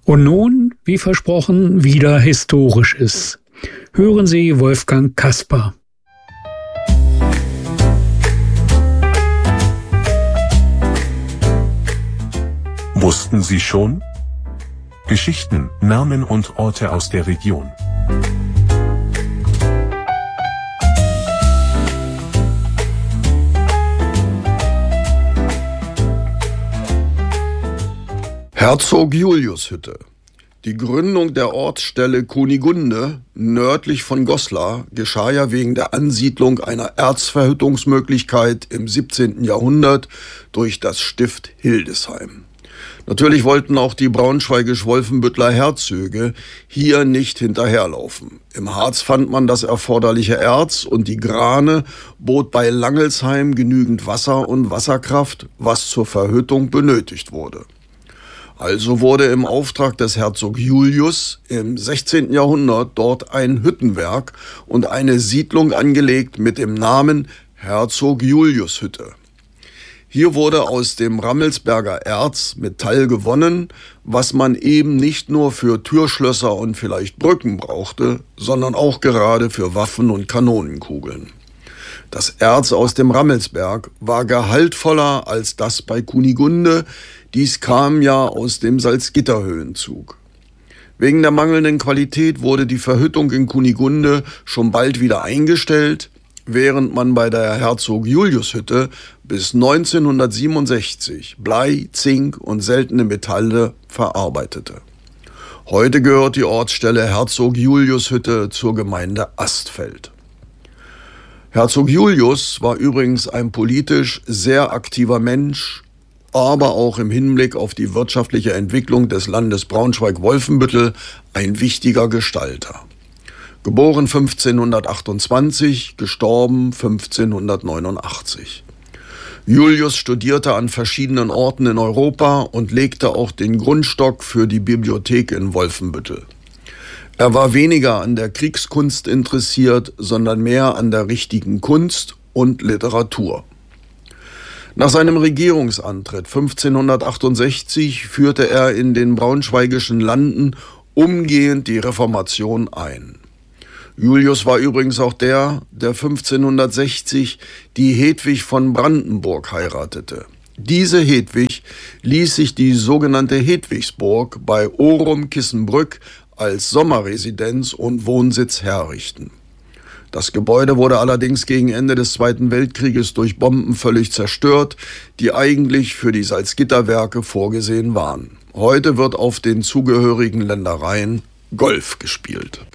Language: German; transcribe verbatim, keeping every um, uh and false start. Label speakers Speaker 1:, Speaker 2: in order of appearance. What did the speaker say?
Speaker 1: Und nun, wie versprochen, wieder Historisches. Hören Sie Wolfgang Kasper.
Speaker 2: Wussten Sie schon? Geschichten, Namen und Orte aus der Region.
Speaker 3: Herzog-Julius-Hütte. Die Gründung der Ortsstelle Kunigunde nördlich von Goslar geschah ja wegen der Ansiedlung einer Erzverhüttungsmöglichkeit im siebzehnten Jahrhundert durch das Stift Hildesheim. Natürlich wollten auch die braunschweigisch-wolfenbütteler Herzöge hier nicht hinterherlaufen. Im Harz fand man das erforderliche Erz und die Grane bot bei Langelsheim genügend Wasser und Wasserkraft, was zur Verhüttung benötigt wurde. Also wurde im Auftrag des Herzog Julius im sechzehnten Jahrhundert dort ein Hüttenwerk und eine Siedlung angelegt mit dem Namen Herzog-Julius-Hütte. Hier wurde aus dem Rammelsberger Erz Metall gewonnen, was man eben nicht nur für Türschlösser und vielleicht Brücken brauchte, sondern auch gerade für Waffen und Kanonenkugeln. Das Erz aus dem Rammelsberg war gehaltvoller als das bei Kunigunde. Dies kam ja aus dem Salzgitterhöhenzug. Wegen der mangelnden Qualität wurde die Verhüttung in Kunigunde schon bald wieder eingestellt, während man bei der Herzog-Julius-Hütte bis neunzehnhundertsiebenundsechzig Blei, Zink und seltene Metalle verarbeitete. Heute gehört die Ortsstelle Herzog-Julius-Hütte zur Gemeinde Astfeld. Herzog Julius war übrigens ein politisch sehr aktiver Mensch, aber auch im Hinblick auf die wirtschaftliche Entwicklung des Landes Braunschweig-Wolfenbüttel ein wichtiger Gestalter. Geboren fünfzehnhundertachtundzwanzig, gestorben fünfzehnhundertneunundachtzig. Julius studierte an verschiedenen Orten in Europa und legte auch den Grundstock für die Bibliothek in Wolfenbüttel. Er war weniger an der Kriegskunst interessiert, sondern mehr an der richtigen Kunst und Literatur. Nach seinem Regierungsantritt fünfzehnhundertachtundsechzig führte er in den braunschweigischen Landen umgehend die Reformation ein. Julius war übrigens auch der, der fünfzehnhundertsechzig die Hedwig von Brandenburg heiratete. Diese Hedwig ließ sich die sogenannte Hedwigsburg bei Orum-Kissenbrück als Sommerresidenz und Wohnsitz herrichten. Das Gebäude wurde allerdings gegen Ende des Zweiten Weltkrieges durch Bomben völlig zerstört, die eigentlich für die Salzgitterwerke vorgesehen waren. Heute wird auf den zugehörigen Ländereien Golf gespielt.